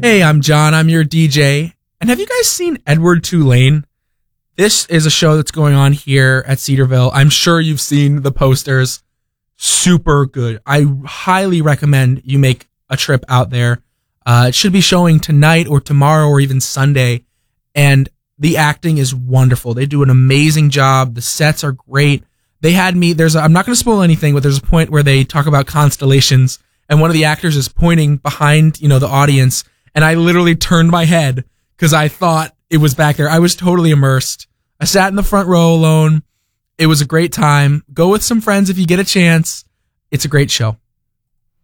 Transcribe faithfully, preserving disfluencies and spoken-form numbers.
Hey, I'm John. I'm your D J. And have you guys seen Edward Tulane? This is a show that's going on here at Cedarville. I'm sure you've seen the posters. Super good. I highly recommend you make a trip out there. Uh, it should be showing tonight or tomorrow or even Sunday. And the acting is wonderful. They do an amazing job. The sets are great. They had me, there's a, I'm not going to spoil anything, but there's a point where they talk about constellations and one of the actors is pointing behind, you know, the audience. And I literally turned my head because I thought it was back there. I was totally immersed. I sat in the front row alone. It was a great time. Go with some friends if you get a chance. It's a great show.